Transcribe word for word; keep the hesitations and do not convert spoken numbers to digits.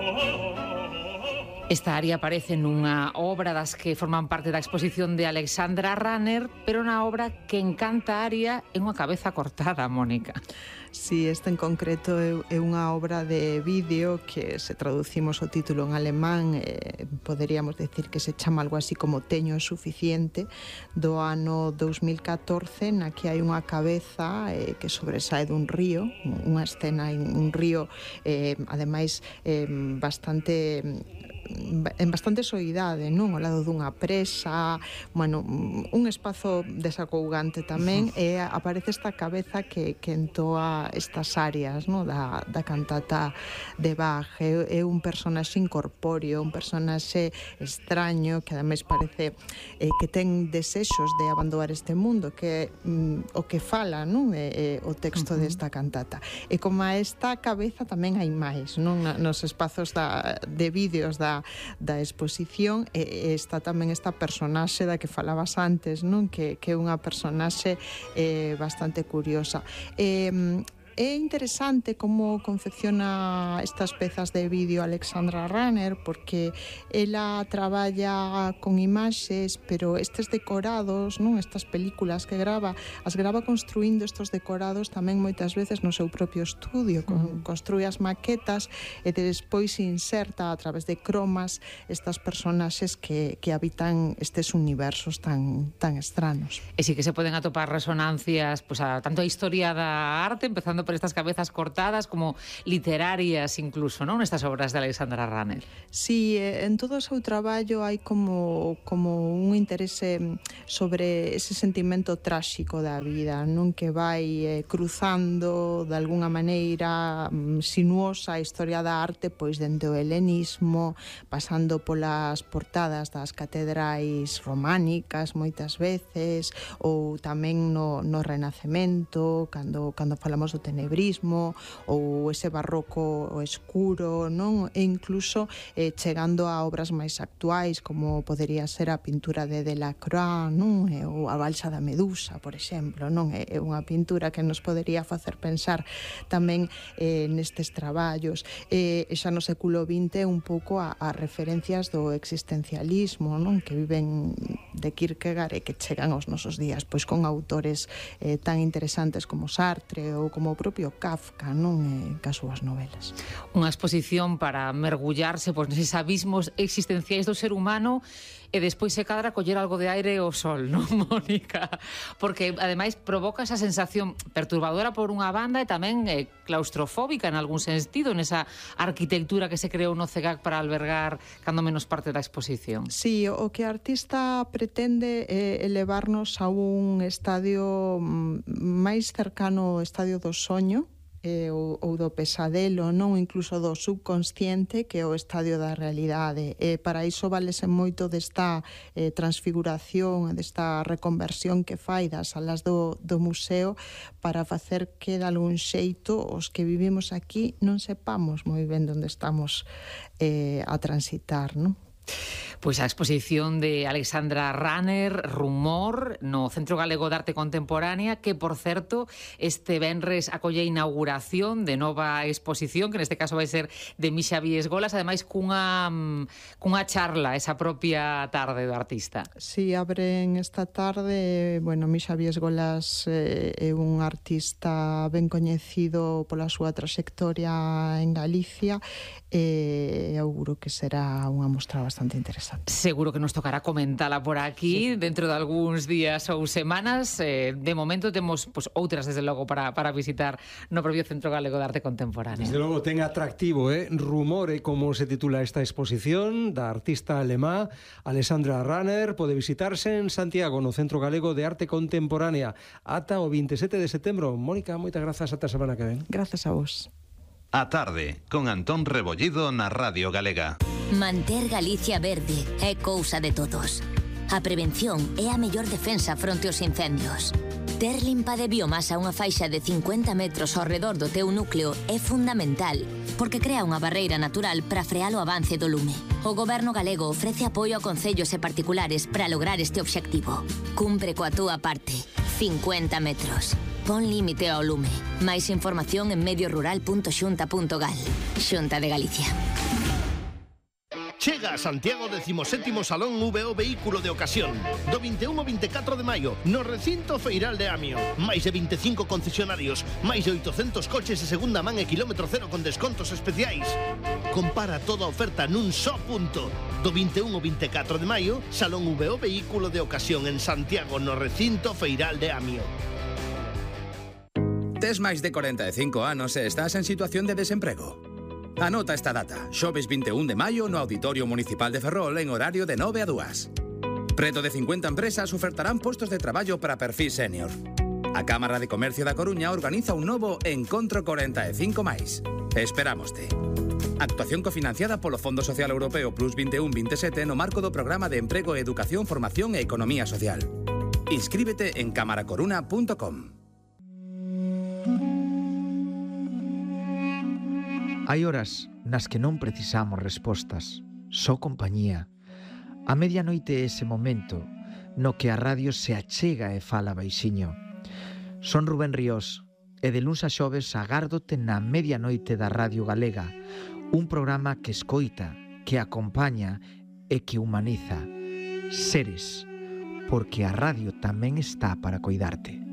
Esta área aparece nunha obra das que forman parte da exposición de Alexandra Ranner, pero na obra que encanta a área é unha cabeza cortada, Mónica. Sí, esta en concreto é unha obra de vídeo que, se traducimos o título en alemán, eh, poderíamos decir que se chama algo así como Teño é suficiente, do ano dos mil catorce, na que hai unha cabeza eh, que sobresae dun río, unha escena en un río, eh, ademais, eh, bastante... en bastante soidade, non? Ao lado dunha presa, bueno, un espazo desacougante tamén, e aparece esta cabeza que, que entoa estas áreas, non? Da, da cantata de Bach. É, é un personaxe incorpóreo, un personaxe extraño, que ademais parece eh, que ten desexos de abandonar este mundo, que mm, o que fala, non? É, é o texto uh-huh. desta cantata. E como a esta cabeza tamén hai máis, non? Nos espazos da, de vídeos da da exposición, e está tamén esta personaxe da que falabas antes, non? Que, que é unha personaxe eh, bastante curiosa. Eh, É interesante como confecciona estas pezas de vídeo Alexandra Ranner, porque ela traballa con imaxes, pero estes decorados, non, estas películas que grava, as grava construindo estes decorados tamén moitas veces no seu propio estudio, con, mm. construe as maquetas e despois inserta a través de cromas estas personaxes que, que habitan estes universos tan, tan estranos. E si que se poden atopar resonancias, pues, a tanto a historia da arte, empezando por estas cabezas cortadas, como literarias incluso, non? Nestas obras de Alexandra Ranner. Sí, en todo o seu traballo hai como, como un interese sobre ese sentimento tráxico da vida, non? Que vai eh, cruzando de alguna maneira sinuosa a historia da arte, pois dende o helenismo, pasando polas portadas das catedrais románicas moitas veces, ou tamén no, no Renacemento, cando, cando falamos do tenebrismo, ou ese barroco escuro, non? E incluso eh, chegando a obras máis actuais, como podería ser a pintura de Delacroix, non? E, ou a Balsa da Medusa, por exemplo, non? É unha pintura que nos podería facer pensar tamén eh, nestes traballos. E, e xa no século vinte un pouco a, a referencias do existencialismo, non? Que viven de Kierkegaard e que chegan aos nosos días, pois con autores eh, tan interesantes como Sartre ou como o propio Kafka, non? Eh, caso as novelas. Unha exposición para mergullarse pois, neses abismos existenciais do ser humano e despois se cadra coller algo de aire ao sol, non, Mónica? Porque, ademais, provoca esa sensación perturbadora por unha banda e tamén eh, claustrofóbica en algún sentido, nesa arquitectura que se creou no C E G A C para albergar cando menos parte da exposición. Sí, o que a artista pretende é elevarnos a un estadio máis cercano ao estadio do soño, Eh, ou, ou do pesadelo, non, incluso do subconsciente, que é o estadio da realidade. E para iso válese moito desta eh, transfiguración, desta reconversión que fai das salas do, do museo, para facer que de algún xeito os que vivimos aquí non sepamos moi ben onde estamos eh, a transitar, non? Pois a exposición de Alexandra Ranner, Rumor, no Centro Galego de Arte Contemporánea, que, por certo, este venres acolle a inauguración de nova exposición, que neste caso vai ser de Misha Viesgolas, ademais cunha, cunha charla esa propia tarde do artista. Si, sí, abren esta tarde, bueno, Misha Viesgolas eh, é un artista ben coñecido pola súa traxectoria en Galicia, e auguro que será unha mostra bastante interesante. Seguro que nos tocará comentala por aquí, sí, dentro de algúns días ou semanas. Eh, de momento temos pues, outras, desde logo, para, para visitar no propio Centro Galego de Arte Contemporánea. Desde logo ten atractivo, eh? Rumor é como se titula esta exposición da artista alemá Alexandra Ranner. Pode visitarse en Santiago, no Centro Galego de Arte Contemporánea, ata o veinte e sete de setembro. Mónica, moitas grazas, ata a semana que ven. Grazas a vos. A tarde, con Antón Rebollido na Radio Galega. Manter Galicia verde é cousa de todos. A prevención é a mellor defensa fronte aos incendios. Ter limpa de biomasa unha faixa de cincuenta metros ao redor do teu núcleo é fundamental, porque crea unha barreira natural para frear o avance do lume. O Goberno galego ofrece apoio a concellos e particulares para lograr este obxectivo. Cumpre coa túa parte. cincuenta metros. Pon límite ao lume. Máis información en mediorural punto xunta punto gal. Xunta de Galicia. Chega a Santiago o decimoséptimo Salón V O Vehículo de Ocasión. Do vinte e un ao vinte e catro de maio, no recinto feiral de Amio. Máis de vinte e cinco concesionarios, máis de oitocentos coches de segunda man e kilómetro cero con descontos especiais. Compara toda a oferta nun só punto. Do vinte e un ao vinte e catro de maio, Salón V O Vehículo de Ocasión en Santiago, no recinto feiral de Amio. Tes máis de corenta e cinco anos e estás en situación de desemprego. Anota esta data, xoves vinte e un de maio no Auditorio Municipal de Ferrol en horario de nove a dúas. Preto de cincuenta empresas ofertarán postos de traballo para perfil senior. A Cámara de Comercio da Coruña organiza un novo Encontro corenta e cinco máis. Esperámoste. Actuación cofinanciada polo Fondo Social Europeo Plus vinte e un veintisiete no marco do Programa de Emprego, Educación, Formación e Economía Social. Inscríbete en cámara coruna punto com. Hai horas nas que non precisamos respostas, só compañía. A medianoite é ese momento no que a radio se achega e fala baixiño. Son Rubén Ríos e de luns a xoves agárdote na medianoite da Radio Galega, un programa que escoita, que acompaña e que humaniza. Seres, porque a radio tamén está para coidarte.